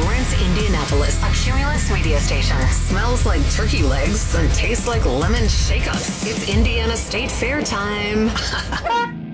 Lawrence, Indianapolis. A Cumulus media station. Smells like turkey legs and tastes like lemon shake-ups. It's Indiana State Fair time.